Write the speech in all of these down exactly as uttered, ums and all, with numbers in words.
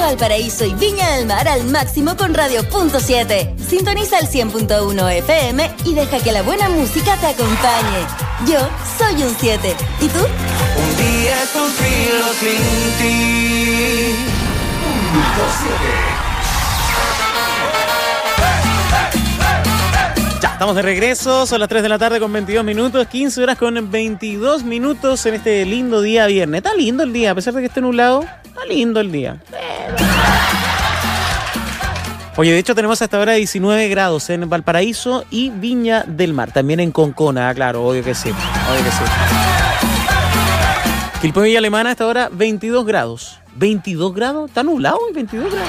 Valparaíso y Viña del Mar al máximo con Radio Punto siete. Sintoniza el cien punto uno F M y deja que la buena música te acompañe. Yo soy un siete. ¿Y tú? Un día con frío sin ti. Punto siete. Ya, estamos de regreso, son las tres de la tarde con veintidós minutos, quince horas con veintidós minutos en este lindo día viernes. Está lindo el día, a pesar de que esté nublado, está lindo el día. Oye, de hecho tenemos hasta ahora diecinueve grados en Valparaíso y Viña del Mar, también en Concona, claro, obvio que sí, obvio que sí. Quilpué Villa Alemana hasta ahora veintidós grados. ¿veintidós grados? ¿Está nublado hoy? ¿veintidós grados?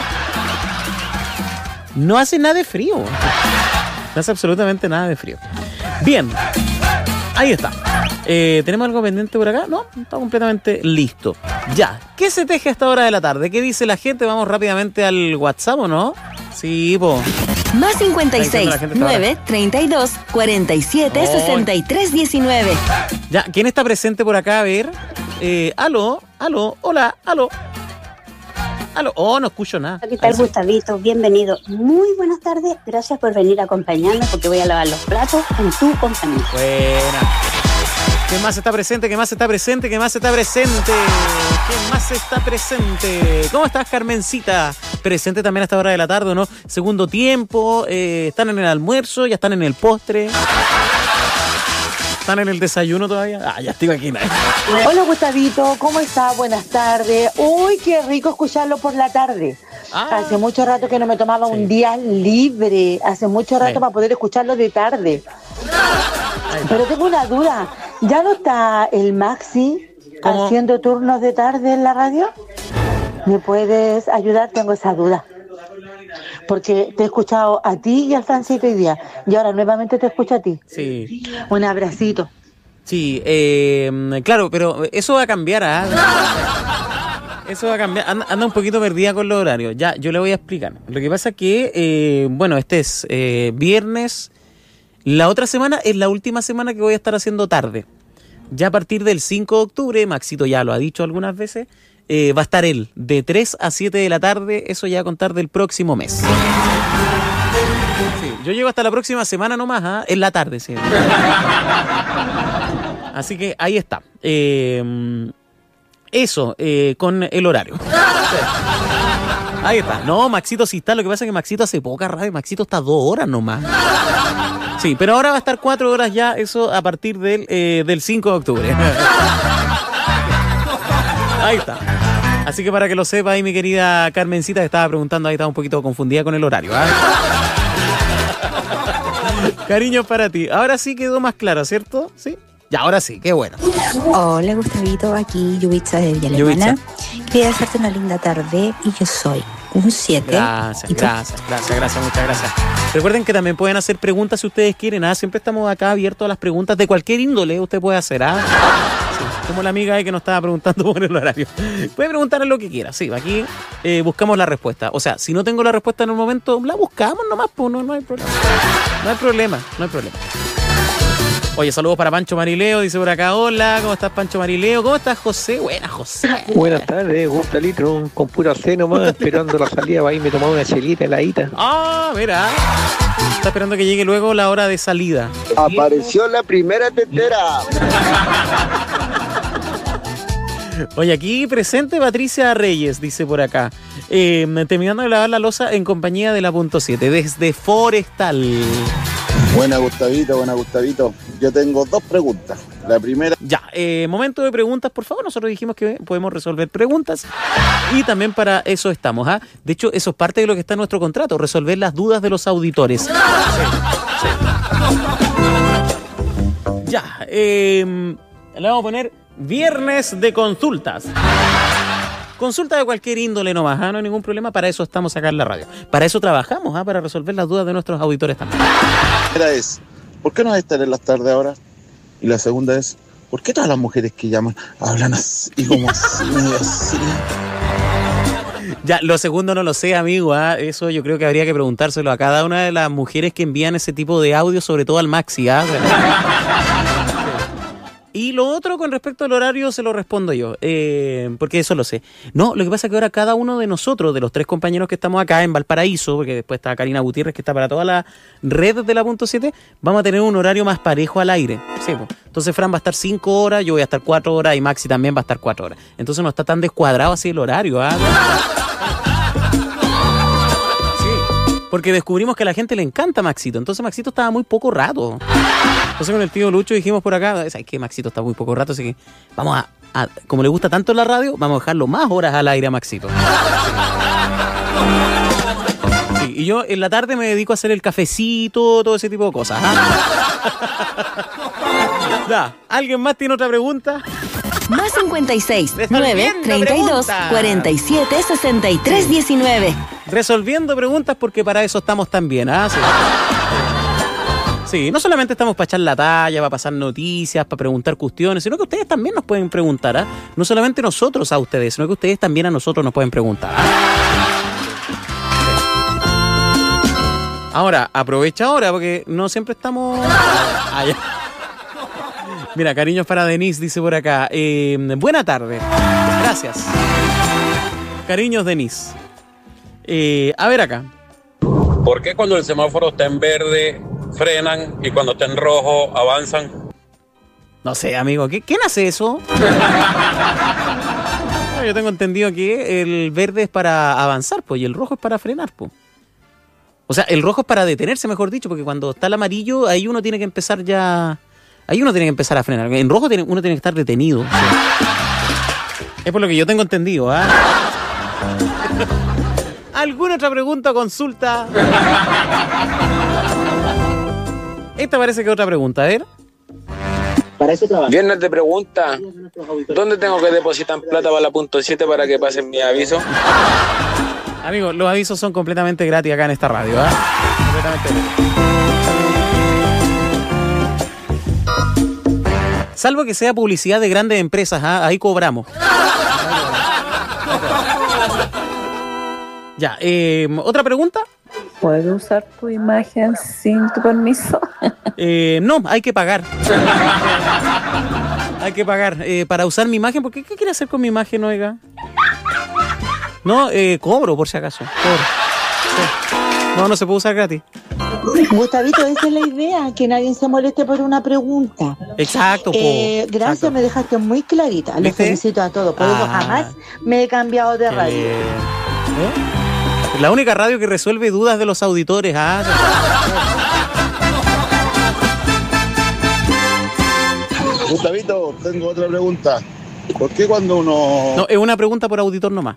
No hace nada de frío. No hace absolutamente nada de frío. Bien, ahí está. Eh, ¿Tenemos algo pendiente por acá? No, está completamente listo. Ya, ¿qué se teje a esta hora de la tarde? ¿Qué dice la gente? Vamos rápidamente al WhatsApp, ¿o no? Sí, po. Más cincuenta y seis, nueve, treinta y dos, cuarenta y siete, oh. sesenta y tres, diecinueve. Ya, ¿quién está presente por acá? A ver. Eh, aló, aló, hola, aló. Aló. Oh, no escucho nada. ¿Qué tal, Gustavito? Bienvenido. Muy buenas tardes. Gracias por venir a acompañarme porque voy a lavar los platos en tu compañía. Buena. ¿Qué más está presente? ¿Qué más está presente? ¿Qué más está presente? ¿Qué más está presente? ¿Cómo estás, Carmencita? Presente también a esta hora de la tarde, ¿no? Segundo tiempo. Eh, ¿Están en el almuerzo? ¿Ya están en el postre? ¿Están en el desayuno todavía? Ah, ya estoy aquí. ¿No? Hola, Gustavito, ¿cómo estás? Buenas tardes. Uy, qué rico escucharlo por la tarde. Ah, hace mucho rato que no me tomaba sí. un día libre. Hace mucho rato sí. para poder escucharlo de tarde. Pero tengo una duda. ¿Ya no está el Maxi ¿Cómo? haciendo turnos de tarde en la radio? ¿Me puedes ayudar? Tengo esa duda. Porque te he escuchado a ti y al Francito hoy día. Y ahora nuevamente te escucho a ti. Sí. Un abracito. Sí, eh, claro, pero eso va a cambiar. ¿eh? Eso va a cambiar. Anda, anda un poquito perdida con los horarios. Ya, yo le voy a explicar. Lo que pasa es que, eh, bueno, este es eh, viernes. La otra semana es la última semana que voy a estar haciendo tarde. Ya a partir del cinco de octubre, Maxito ya lo ha dicho algunas veces, Eh, va a estar él de tres a siete de la tarde, eso ya a contar del próximo mes. Sí, yo llego hasta la próxima semana nomás, ¿eh? En la tarde, sí. Así que ahí está. Eh, eso, eh, con el horario. Sí. Ahí está. No, Maxito sí está, lo que pasa es que Maxito hace poca radio, Maxito está dos horas nomás. Sí, pero ahora va a estar cuatro horas ya, eso a partir del, eh, del cinco de octubre. Ahí está. Así que para que lo sepa ahí mi querida Carmencita que estaba preguntando, ahí estaba un poquito confundida con el horario. ¿eh? Cariño para ti. Ahora sí quedó más claro, ¿cierto? Sí. Ya, ahora sí, qué bueno. Hola, Gustavito, aquí Yubitsa de Villa Alemana. Quería hacerte una linda tarde y yo soy un siete. Gracias, gracias, gracias, gracias, muchas gracias. Recuerden que también pueden hacer preguntas si ustedes quieren. ¿ah? Siempre estamos acá abiertos a las preguntas de cualquier índole. Usted puede hacer, ¿ah? Sí, como la amiga ahí que nos estaba preguntando por el horario. Puede preguntar lo que quiera. Sí, aquí eh, buscamos la respuesta. O sea, si no tengo la respuesta en un momento, la buscamos nomás, pues no, no hay problema. No hay problema, no hay problema. Oye, saludos para Pancho Marileo, dice por acá, hola, ¿cómo estás, Pancho Marileo? ¿Cómo estás, José? Buena, José. Buenas tardes, gusta litro, con pura C nomás, esperando la salida, para irme a tomar una chelita heladita. Ah, mira, está esperando que llegue luego la hora de salida. Apareció la primera tetera. Oye, aquí presente Patricia Reyes, dice por acá, eh, terminando de lavar la loza en compañía de la Punto siete, desde Forestal. Buena, Gustavito, buena, Gustavito. Yo tengo dos preguntas. La primera... Ya, eh, momento de preguntas, por favor. Nosotros dijimos que podemos resolver preguntas y también para eso estamos. ¿ah? De hecho, eso es parte de lo que está en nuestro contrato, resolver las dudas de los auditores. Sí, sí. Ya, eh, le vamos a poner viernes de consultas. Consulta de cualquier índole nomás, ¿eh? No hay ningún problema, para eso estamos acá en la radio. Para eso trabajamos, ¿eh? Para resolver las dudas de nuestros auditores también. La primera es, ¿por qué no estar en las tardes ahora? Y la segunda es, ¿por qué todas las mujeres que llaman hablan así, como así, así? Ya, lo segundo no lo sé, amigo, ¿eh? Eso yo creo que habría que preguntárselo a cada una de las mujeres que envían ese tipo de audio, sobre todo al Maxi, ¿eh? Y lo otro con respecto al horario se lo respondo yo, eh, porque eso lo sé. No, lo que pasa es que ahora cada uno de nosotros, de los tres compañeros que estamos acá en Valparaíso, porque después está Karina Gutiérrez que está para toda la red de la punto siete, vamos a tener un horario más parejo al aire. Sí, pues. Entonces Fran va a estar cinco horas, yo voy a estar cuatro horas y Maxi también va a estar cuatro horas. Entonces no está tan descuadrado así el horario, ¿ah? Porque descubrimos que a la gente le encanta Maxito. Entonces Maxito estaba muy poco rato. Entonces con el tío Lucho dijimos por acá, ¿sabes qué? Maxito está muy poco rato, así que vamos a, a... Como le gusta tanto la radio, vamos a dejarlo más horas al aire a Maxito. Sí, y yo en la tarde me dedico a hacer el cafecito, todo ese tipo de cosas. ¿Ah? Ya, ¿alguien más tiene otra pregunta? Más cincuenta y seis, nueve, treinta y dos, cuarenta y siete, sesenta y tres, diecinueve. Resolviendo preguntas porque para eso estamos también, ¿ah? Sí. Sí, no solamente estamos para echar la talla, para pasar noticias, para preguntar cuestiones, sino que ustedes también nos pueden preguntar, ¿ah? No solamente nosotros a ustedes, sino que ustedes también a nosotros nos pueden preguntar. Ahora, aprovecha ahora porque no siempre estamos... Allá. Mira, cariños para Denise, dice por acá. Eh, buena tarde. Gracias. Cariños, Denise. Eh, a ver acá. ¿Por qué cuando el semáforo está en verde frenan y cuando está en rojo avanzan? No sé, amigo. ¿Qué, ¿Quién hace eso? Yo tengo entendido que el verde es para avanzar, pues, y el rojo es para frenar, pues. O sea, el rojo es para detenerse, mejor dicho, porque cuando está el amarillo, ahí uno tiene que empezar ya... Ahí uno tiene que empezar a frenar. En rojo tiene, uno tiene que estar detenido. Sí. Es por lo que yo tengo entendido, ¿ah? ¿eh? ¿Alguna otra pregunta o consulta? Esta parece que es otra pregunta, a ver. Viernes de pregunta. ¿Dónde tengo que depositar plata para la punto siete para que pasen mi aviso? Amigos, los avisos son completamente gratis acá en esta radio, ¿eh? Completamente gratis. Salvo que sea publicidad de grandes empresas, ¿eh? Ahí cobramos. Ya, eh, ¿otra pregunta? ¿Puedo usar tu imagen sin tu permiso? Eh, no, hay que pagar. Hay que pagar eh, para usar mi imagen. Porque ¿qué quiere hacer con mi imagen, oiga? No, eh, cobro por si acaso. Cobro. Sí. No, no se puede usar gratis. Gustavito, esa es la idea, que nadie se moleste por una pregunta. Exacto, po. Eh, gracias, exacto. Me dejaste muy clarita. Los ¿Viste? Felicito a todos. Por ah. eso jamás me he cambiado de radio. Eh, ¿eh? La única radio que resuelve dudas de los auditores. ¿Ah? Gustavito, tengo otra pregunta. ¿Por qué cuando uno...? No, es una pregunta por auditor nomás.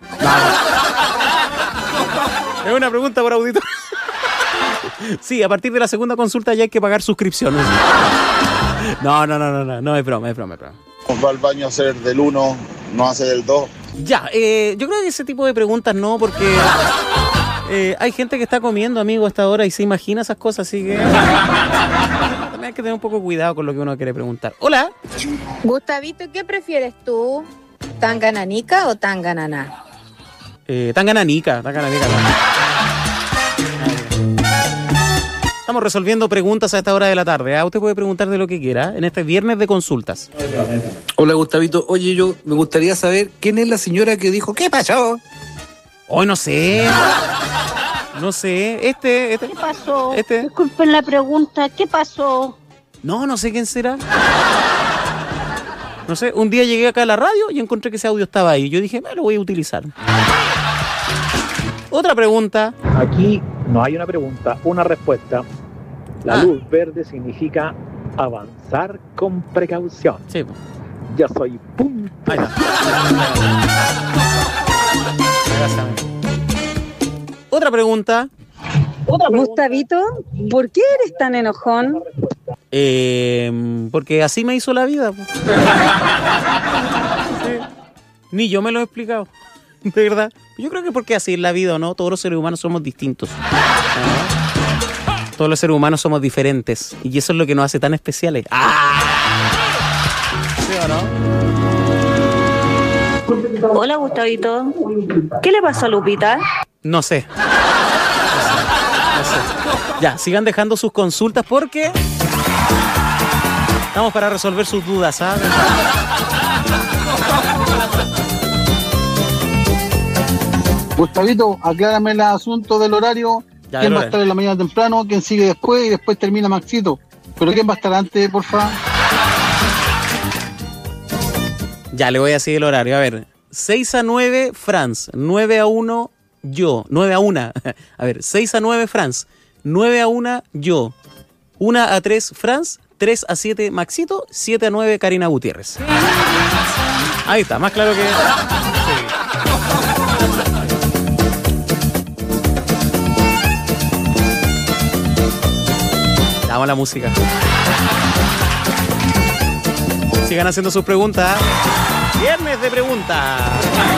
Es una pregunta por auditor. Sí, a partir de la segunda consulta ya hay que pagar suscripciones. No, no, no, no, no, no, es broma, es broma, es broma. Va al baño a hacer del uno, no hace del dos. Ya, eh, yo creo que ese tipo de preguntas no, porque eh, hay gente que está comiendo, amigo, a esta hora y se imagina esas cosas, así que también hay que tener un poco de cuidado con lo que uno quiere preguntar. Hola. Gustavito, ¿qué prefieres tú? ¿Tangananica o tangananá? Eh, tangananica, tangananica. Estamos resolviendo preguntas a esta hora de la tarde. ¿eh? Usted puede preguntar de lo que quiera en este viernes de consultas. Hola, Gustavito. Oye, yo me gustaría saber quién es la señora que dijo ¿qué pasó? Hoy no sé. No sé. Este, este. ¿Qué pasó? Este. Disculpen la pregunta. ¿Qué pasó? No, no sé quién será. No sé. Un día llegué acá a la radio y encontré que ese audio estaba ahí. Yo dije, me lo voy a utilizar. Otra pregunta. Aquí no hay una pregunta, una respuesta. La ah. luz verde significa avanzar con precaución. Sí. Yo soy punto. Ahí está. Otra pregunta. Otra pregunta. Gustavito, ¿por qué eres tan enojón? Eh, porque así me hizo la vida. Sí. Ni yo me lo he explicado. De verdad. Yo creo que porque así es la vida, ¿no? Todos los seres humanos somos distintos. ¿No? Todos los seres humanos somos diferentes. Y eso es lo que nos hace tan especiales. ¡Ah! ¿Sí o no? Hola, Gustavito. ¿Qué le pasó a Lupita? No sé. No sé. No sé. Ya, sigan dejando sus consultas porque... Estamos para resolver sus dudas, ¿sabes? Gustavito, aclárame el asunto del horario. Ya, ¿Quién va a horario. estar en la mañana temprano? ¿Quién sigue después? Y después termina Maxito. ¿Pero quién va a estar antes, por favor? Ya, le voy a decir el horario. A ver, seis a nueve, Franz. nueve a uno, yo. nueve a una. A ver, seis a nueve, Franz. nueve a una, yo. una a tres, Franz. tres a siete, Maxito. siete a nueve, Karina Gutiérrez. Ahí está, más claro que... Sí. Damos la música. Sigan haciendo sus preguntas. Viernes de preguntas.